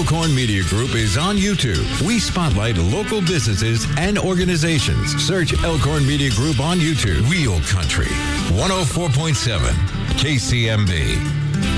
Elkhorn Media Group is on YouTube. We spotlight local businesses and organizations. Search Elkhorn Media Group on YouTube. Real Country 104.7 KCMB.